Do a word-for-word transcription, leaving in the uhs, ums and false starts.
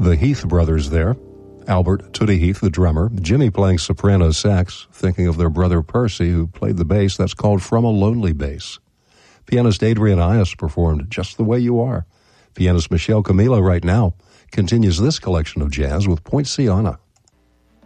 The Heath brothers there. Albert Tootie Heath, the drummer. Jimmy playing soprano sax, thinking of their brother Percy, who played the bass. That's called From a Lonely Bass. Pianist Adrian Ias performed Just the Way You Are. Pianist Michelle Camilo right now continues this collection of jazz with Poinciana.